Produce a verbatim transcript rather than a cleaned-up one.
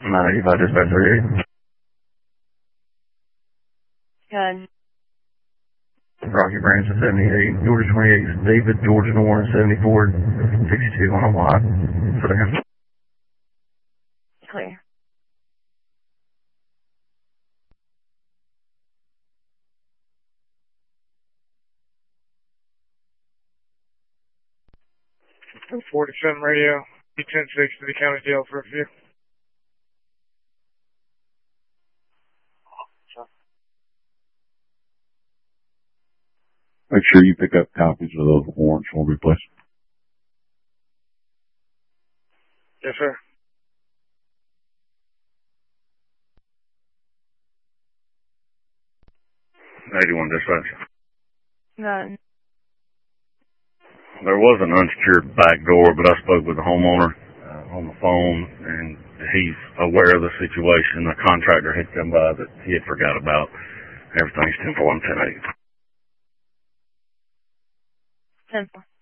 nine eighty-five, dispatch thirty-eight. Good. Rocky Branch of seventy-eight, Georgia twenty-eight, David, Georgia North, seventy-four, sixty-two on a lot. Second. Clear. forty-seven radio, B ten six to the county jail for a few. Make sure you pick up copies of those warrants for me, please. Yes, sir. eighty-one, dispatch. Good. There was an unsecured back door, but I spoke with the homeowner uh, on the phone, and he's aware of the situation. The contractor had come by that he had forgot about. Everything's ten four and ten eight. ten four.